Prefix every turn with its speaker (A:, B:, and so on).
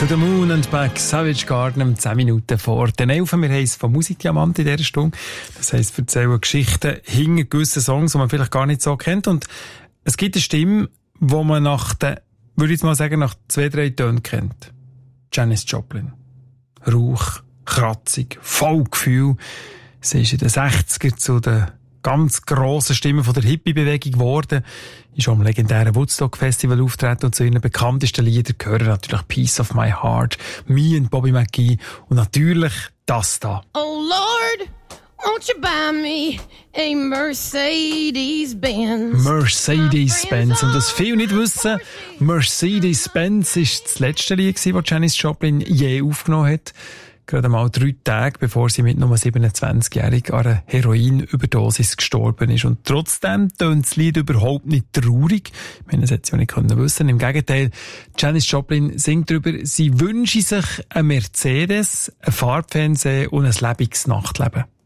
A: To the Moon and Back, Savage Garden, 10 Minuten vor den 11. Wir haben es von Musikdiamant in dieser Stunde. Das heisst, wir erzählen Geschichten hinter gewissen Songs, die man vielleicht gar nicht so kennt. Und es gibt eine Stimme, die man nach den, würde ich jetzt mal sagen, nach 2-3 Tönen kennt. Janis Joplin. Rauch, kratzig, voll Gefühl. Sie ist in den 60er zu den ganz grossen Stimme von der Hippie-Bewegung geworden, ist am legendären Woodstock-Festival auftreten und zu ihren bekanntesten Liedern gehören natürlich Piece of My Heart, Me and Bobby McGee und natürlich das da.
B: Oh Lord, won't you buy me a Mercedes-Benz?
A: Mercedes-Benz. Und das viele nicht wissen, Mercedes-Benz ist das letzte Lied, das Janis Joplin je aufgenommen hat. Gerade mal 3 Tage, bevor sie mit nur 27-jährig an einer Heroinüberdosis gestorben ist. Und trotzdem tönt das Lied überhaupt nicht traurig. Ich meine, das hätte sie auch nicht wissen können. Im Gegenteil, Janis Joplin singt darüber, sie wünsche sich einen Mercedes, ein Farbfernsehen und ein lebendiges Nachtleben.